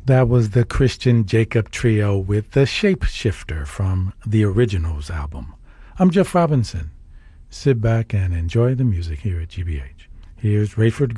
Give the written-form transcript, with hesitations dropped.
That was the Christian Jacob Trio with The Shapeshifter from the Originals album. I'm Jeff Robinson. Sit back and enjoy the music here at GBH. Here's Rayford